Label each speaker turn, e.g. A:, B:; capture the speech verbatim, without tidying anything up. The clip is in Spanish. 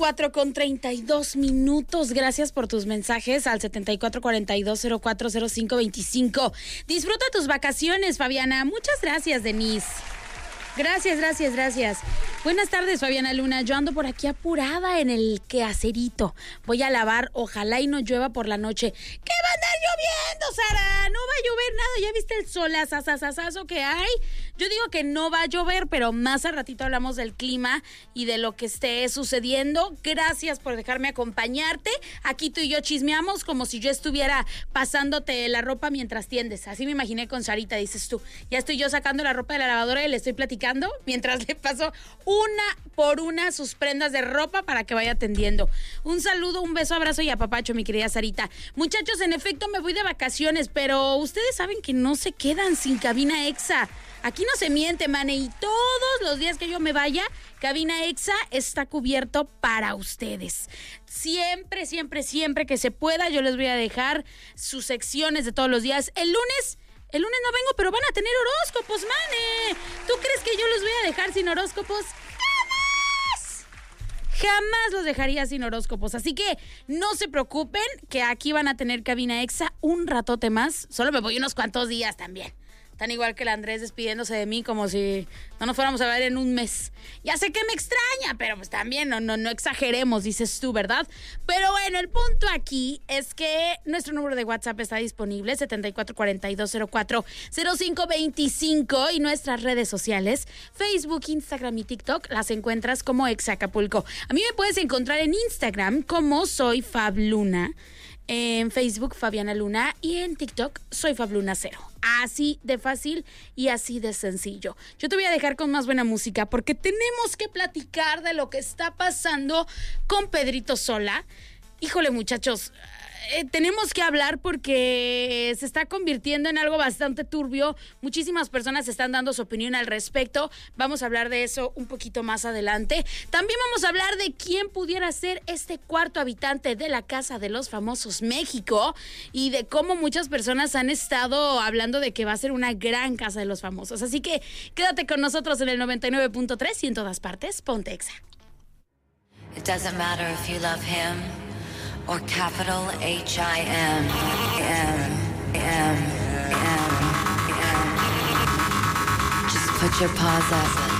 A: cuatro con treinta y dos minutos. Gracias por tus mensajes al setenta y cuatro cuarenta y dos cero cuatro cero cinco veinticinco. Disfruta tus vacaciones, Fabiana. Muchas gracias, Denise. Gracias, gracias, gracias. Buenas tardes, Fabiana Luna. Yo ando por aquí apurada en el quehacerito. Voy a lavar, ojalá y no llueva por la noche. ¿Qué va a andar lloviendo, Sara? No va a llover nada. ¿Ya viste el solazazazazo que hay? Yo digo que no va a llover, pero más al ratito hablamos del clima y de lo que esté sucediendo. Gracias por dejarme acompañarte. Aquí tú y yo chismeamos como si yo estuviera pasándote la ropa mientras tiendes. Así me imaginé con Sarita, dices tú. Ya estoy yo sacando la ropa de la lavadora y le estoy platicando mientras le paso una por una sus prendas de ropa para que vaya atendiendo. Un saludo, un beso, abrazo y apapacho, mi querida Sarita. Muchachos, en efecto me voy de vacaciones, pero ustedes saben que no se quedan sin Cabina Exa. Aquí no se miente, mane, y todos los días que yo me vaya, Cabina Exa está cubierto para ustedes. Siempre, siempre, siempre que se pueda, yo les voy a dejar sus secciones de todos los días. El lunes... El lunes no vengo, pero van a tener horóscopos, mane. ¿Tú crees que yo los voy a dejar sin horóscopos? ¡Jamás! Jamás los dejaría sin horóscopos. Así que no se preocupen, que aquí van a tener Cabina Exa un ratote más. Solo me voy unos cuantos días también. Tan igual que el Andrés despidiéndose de mí como si no nos fuéramos a ver en un mes. Ya sé que me extraña, pero pues también no, no, no exageremos, dices tú, ¿verdad? Pero bueno, el punto aquí es que nuestro número de WhatsApp está disponible, setenta y cuatro cuarenta y dos cero cuatro cero cinco veinticinco, y nuestras redes sociales, Facebook, Instagram y TikTok, las encuentras como Exa Acapulco. A mí me puedes encontrar en Instagram como Soy Fab Luna, en Facebook Fabiana Luna y en TikTok Soy Fabluna Cero. Así de fácil y así de sencillo. Yo te voy a dejar con más buena música porque tenemos que platicar de lo que está pasando con Pedrito Sola. Híjole, muchachos, eh, tenemos que hablar porque se está convirtiendo en algo bastante turbio. Muchísimas personas están dando su opinión al respecto. Vamos a hablar de eso un poquito más adelante. También vamos a hablar de quién pudiera ser este cuarto habitante de la Casa de los Famosos México y de cómo muchas personas han estado hablando de que va a ser una gran Casa de los Famosos. Así que quédate con nosotros en el noventa y nueve punto tres y en todas partes, ponte Exa.
B: It doesn't matter if you love him or capital H I M, M, M, M, M. Just put your paws up.